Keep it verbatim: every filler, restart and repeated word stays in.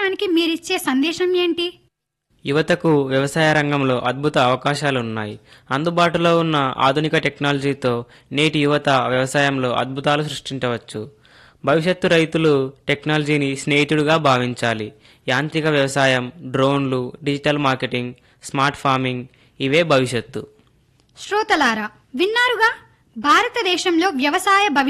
తరానికి మీరిచ్చే సందేశం ఏంటి? యువతకు వ్యవసాయ రంగంలో అద్భుత అవకాశాలున్నాయి. అందుబాటులో ఉన్న ఆధునిక టెక్నాలజీతో నేటి యువత వ్యవసాయంలో అద్భుతాలు సృష్టించవచ్చు. భవిష్యత్తు రైతులు టెక్నాలజీని స్నేహితుడిగా భావించాలి. యాంత్రిక వ్యవసాయం, డ్రోన్లు, డిజిటల్ మార్కెటింగ్, స్మార్ట్ ఫార్మింగ్ ఇవే భవిష్యత్తు. శ్రోతలారా, విన్నారుగా భారతదేశంలో వ్యవసాయ భవిష్యత్తు